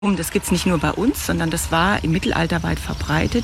Das gibt es nicht nur bei uns, sondern das war im Mittelalter weit verbreitet.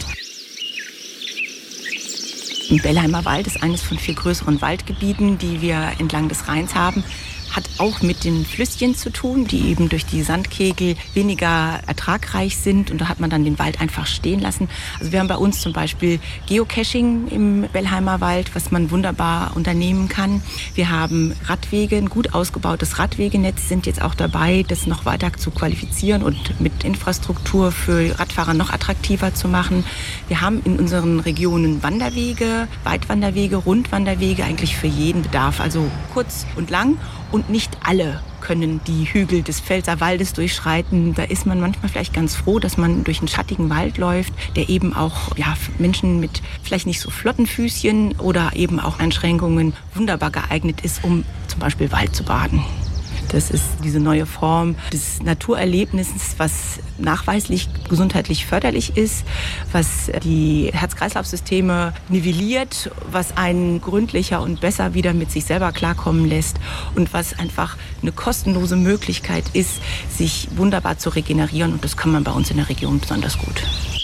Im Bellheimer Wald ist eines von 4 größeren Waldgebieten, die wir entlang des Rheins haben. Hat auch mit den Flüsschen zu tun, die eben durch die Sandkegel weniger ertragreich sind. Und da hat man dann den Wald einfach stehen lassen. Also wir haben bei uns zum Beispiel Geocaching im Bellheimer Wald, was man wunderbar unternehmen kann. Wir haben Radwege, ein gut ausgebautes Radwegenetz, sind jetzt auch dabei, das noch weiter zu qualifizieren und mit Infrastruktur für Radfahrer noch attraktiver zu machen. Wir haben in unseren Regionen Wanderwege, Weitwanderwege, Rundwanderwege, eigentlich für jeden Bedarf, also kurz und lang. Und nicht alle können die Hügel des Pfälzerwaldes durchschreiten. Da ist man manchmal vielleicht ganz froh, dass man durch einen schattigen Wald läuft, der eben auch Menschen mit vielleicht nicht so flotten Füßchen oder eben auch Einschränkungen wunderbar geeignet ist, um zum Beispiel Wald zu baden. Das ist diese neue Form des Naturerlebnisses, was nachweislich gesundheitlich förderlich ist, was die Herz-Kreislauf-Systeme nivelliert, was einen gründlicher und besser wieder mit sich selber klarkommen lässt und was einfach eine kostenlose Möglichkeit ist, sich wunderbar zu regenerieren. Und das kann man bei uns in der Region besonders gut.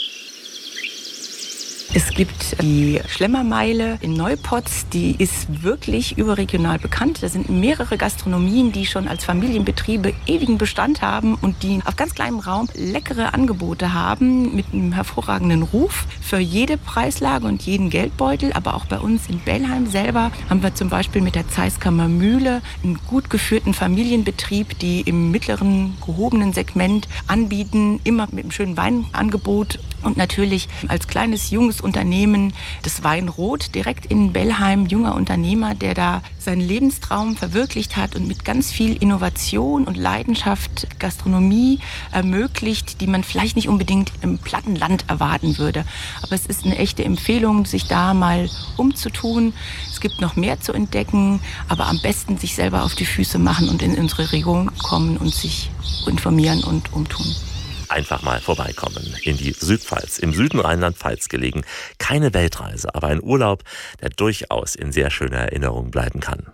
Es gibt die Schlemmermeile in Neupotz, die ist wirklich überregional bekannt. Da sind mehrere Gastronomien, die schon als Familienbetriebe ewigen Bestand haben und die auf ganz kleinem Raum leckere Angebote haben mit einem hervorragenden Ruf für jede Preislage und jeden Geldbeutel. Aber auch bei uns in Bellheim selber haben wir zum Beispiel mit der Zeiskammer Mühle einen gut geführten Familienbetrieb, die im mittleren, gehobenen Segment anbieten, immer mit einem schönen Weinangebot. Und natürlich als kleines, junges Unternehmen das Weinrot direkt in Bellheim, junger Unternehmer, der da seinen Lebenstraum verwirklicht hat und mit ganz viel Innovation und Leidenschaft Gastronomie ermöglicht, die man vielleicht nicht unbedingt im platten Land erwarten würde. Aber es ist eine echte Empfehlung, sich da mal umzutun. Es gibt noch mehr zu entdecken, aber am besten sich selber auf die Füße machen und in unsere Region kommen und sich informieren und umtun. Einfach mal vorbeikommen in die Südpfalz, im Süden Rheinland-Pfalz gelegen. Keine Weltreise, aber ein Urlaub, der durchaus in sehr schöner Erinnerung bleiben kann.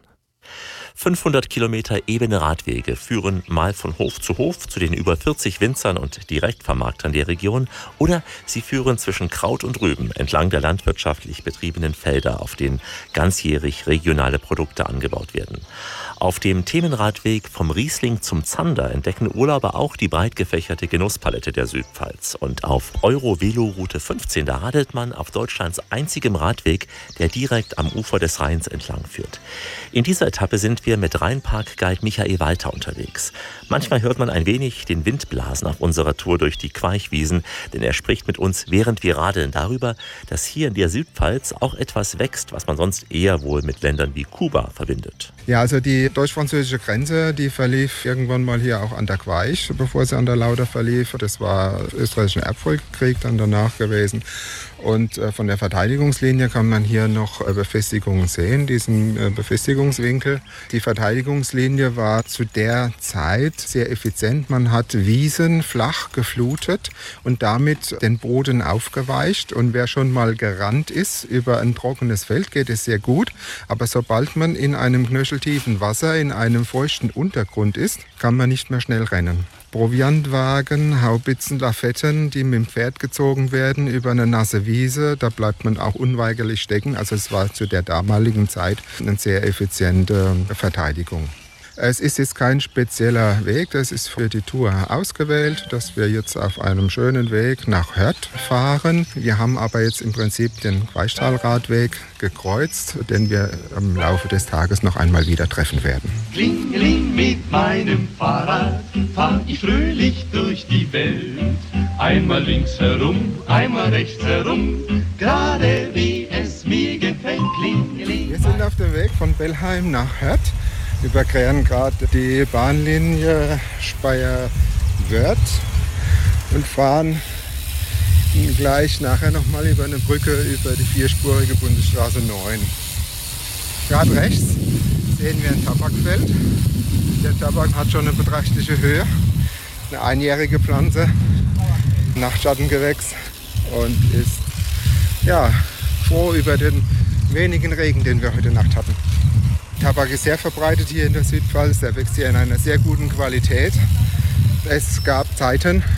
500 Kilometer ebene Radwege führen mal von Hof zu den über 40 Winzern und Direktvermarktern der Region oder sie führen zwischen Kraut und Rüben entlang der landwirtschaftlich betriebenen Felder, auf denen ganzjährig regionale Produkte angebaut werden. Auf dem Themenradweg vom Riesling zum Zander entdecken Urlauber auch die breit gefächerte Genusspalette der Südpfalz. Und auf Eurovelo-Route 15, da radelt man auf Deutschlands einzigem Radweg, der direkt am Ufer des Rheins entlang führt. In dieser Etappe sind wir mit Rheinpark-Guide Michael Walter unterwegs. Manchmal hört man ein wenig den Wind blasen auf unserer Tour durch die Queichwiesen, denn er spricht mit uns, während wir radeln, darüber, dass hier in der Südpfalz auch etwas wächst, was man sonst eher wohl mit Ländern wie Kuba verbindet. Ja, also die deutsch-französische Grenze, die verlief irgendwann mal hier auch an der Queich, bevor sie an der Lauter verlief. Das war österreichischer Erbfolgekrieg dann danach gewesen. Und von der Verteidigungslinie kann man hier noch Befestigungen sehen, diesen Befestigungswinkel. Die Verteidigungslinie war zu der Zeit sehr effizient. Man hat Wiesen flach geflutet und damit den Boden aufgeweicht. Und wer schon mal gerannt ist über ein trockenes Feld, geht es sehr gut. Aber sobald man in einem knöcheltiefen Wasser, in einem feuchten Untergrund ist, kann man nicht mehr schnell rennen. Proviantwagen, Haubitzen, Lafetten, die mit dem Pferd gezogen werden über eine nasse Wiese. Da bleibt man auch unweigerlich stecken. Also es war zu der damaligen Zeit eine sehr effiziente Verteidigung. Es ist jetzt kein spezieller Weg, das ist für die Tour ausgewählt, dass wir jetzt auf einem schönen Weg nach Hörth fahren. Wir haben aber jetzt im Prinzip den Queichtalradweg gekreuzt, den wir im Laufe des Tages noch einmal wieder treffen werden. Klingeling, mit meinem Fahrrad fahr ich fröhlich durch die Welt. Einmal links herum, einmal rechts herum, gerade wie es mir gefällt. Klingeling. Wir sind auf dem Weg von Bellheim nach Hörth. Überqueren gerade die Bahnlinie Speyer-Wörth und fahren gleich nachher nochmal über eine Brücke über die vierspurige Bundesstraße 9. Gerade rechts sehen wir ein Tabakfeld. Der Tabak hat schon eine beträchtliche Höhe, eine einjährige Pflanze, Nachtschattengewächs und ist froh über den wenigen Regen, den wir heute Nacht hatten. Tabak ist sehr verbreitet hier in der Südpfalz, der wächst hier in einer sehr guten Qualität. Es gab Zeiten,